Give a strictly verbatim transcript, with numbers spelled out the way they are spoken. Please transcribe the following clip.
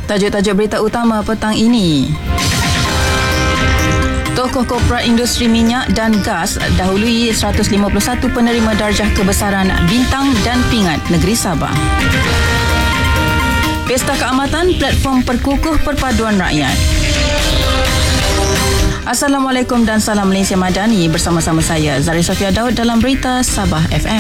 Tajuk-tajuk berita utama petang ini. Tokoh korporat industri minyak dan gas dahului seratus lima puluh satu penerima darjah kebesaran bintang dan pingat negeri Sabah. Pesta Keamatan, platform perkukuh perpaduan rakyat. Assalamualaikum dan salam Malaysia Madani, bersama-sama saya Zari Sofia Daud dalam Berita Sabah F M.